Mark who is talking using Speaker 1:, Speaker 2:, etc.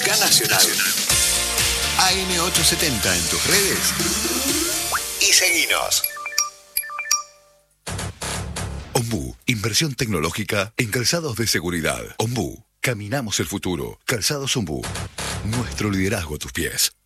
Speaker 1: Música nacional. AM870 en tus redes. Y seguinos. Ombú, inversión tecnológica en calzados de seguridad. Ombú, caminamos el futuro. Calzados Ombú. Nuestro liderazgo a tus pies.